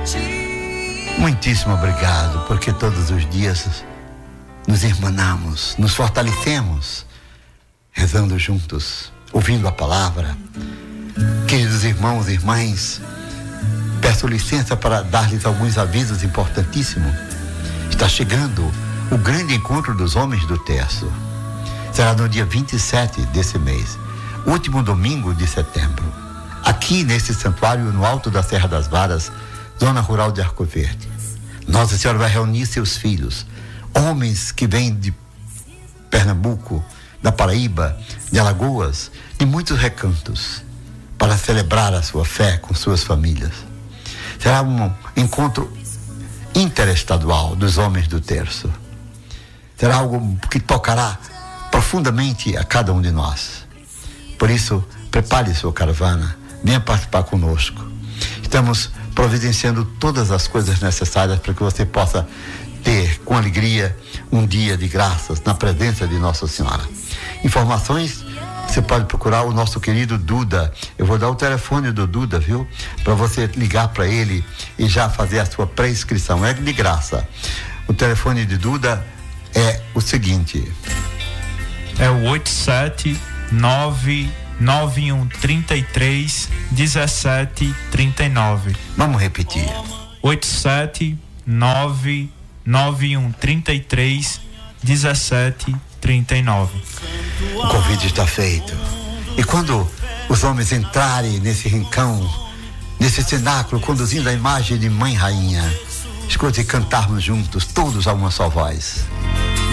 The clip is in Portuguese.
Muitíssimo obrigado, porque todos os dias nos irmanamos, nos fortalecemos, rezando juntos, ouvindo a palavra. Queridos irmãos e irmãs, peço licença para dar-lhes alguns avisos importantíssimos. Está chegando o grande encontro dos homens do terço. Será no dia 27 desse mês, último domingo de setembro, aqui nesse santuário no alto da Serra das Varas, zona rural de Arco Verde. Nossa Senhora vai reunir seus filhos, homens que vêm de Pernambuco, da Paraíba, de Alagoas, de muitos recantos, para celebrar a sua fé com suas famílias. Será um encontro interestadual dos homens do terço. Será algo que tocará profundamente a cada um de nós. Por isso, prepare sua caravana, venha participar conosco. Estamos providenciando todas as coisas necessárias para que você possa ter, com alegria, um dia de graças na presença de Nossa Senhora. Informações, você pode procurar o nosso querido Duda. Eu vou dar o telefone do Duda, viu? Para você ligar para ele e já fazer a sua pré-inscrição. É de graça. O telefone de Duda é o seguinte: é o 87991331739. Vamos repetir. 87991331739. O convite está feito. E quando os homens entrarem nesse rincão, nesse cenáculo, conduzindo a imagem de Mãe Rainha, escute cantarmos juntos, todos a uma só voz.